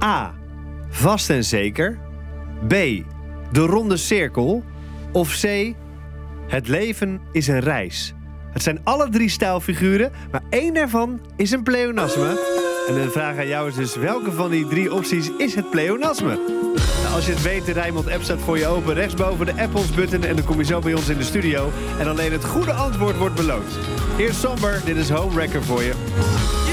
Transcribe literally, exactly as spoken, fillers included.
A. Vast en zeker. B. De ronde cirkel. Of C. Het leven is een reis. Het zijn alle drie stijlfiguren, maar één daarvan is een pleonasme. En de vraag aan jou is dus, welke van die drie opties is het pleonasme? Nou, als je het weet, de Rijnmond app staat voor je open. Rechtsboven de Apples-button en dan kom je zo bij ons in de studio. En alleen het goede antwoord wordt beloond. Eerst Somber, dit is Homewrecker voor je.